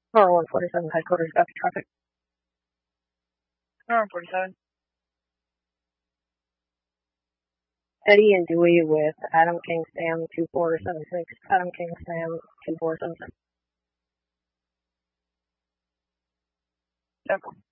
Or 147 headquarters, got the traffic. 47. Eddie and Dewey with Adam King Sam 2476. Adam King Sam 2476. Okay.